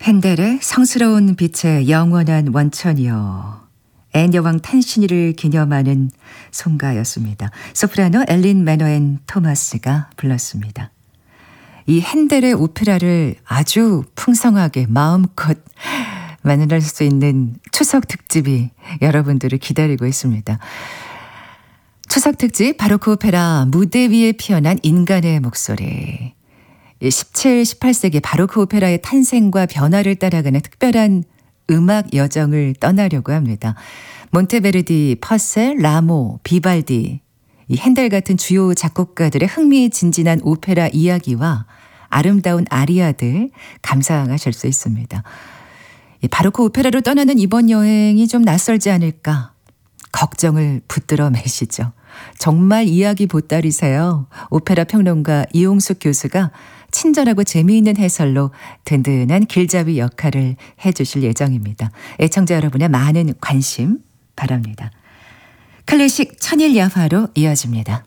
핸델의 성스러운 빛의 영원한 원천이여. 앤 여왕 탄신일을 기념하는 송가였습니다. 소프라노 엘린 매너앤 토마스가 불렀습니다. 이 핸델의 오페라를 아주 풍성하게 마음껏 만날 수 있는 추석 특집이 여러분들을 기다리고 있습니다. 추석 특집 바로크 오페라 무대 위에 피어난 인간의 목소리. 17, 18세기 바로크 오페라의 탄생과 변화를 따라가는 특별한 음악 여정을 떠나려고 합니다. 몬테베르디, 퍼셀, 라모, 비발디, 이 핸델 같은 주요 작곡가들의 흥미진진한 오페라 이야기와 아름다운 아리아들 감상하실 수 있습니다. 이 바로크 오페라로 떠나는 이번 여행이 좀 낯설지 않을까 걱정을 붙들어 매시죠. 정말 이야기 보따리세요. 오페라 평론가 이용숙 교수가 친절하고 재미있는 해설로 든든한 길잡이 역할을 해주실 예정입니다. 애청자 여러분의 많은 관심 바랍니다. 클래식 천일야화로 이어집니다.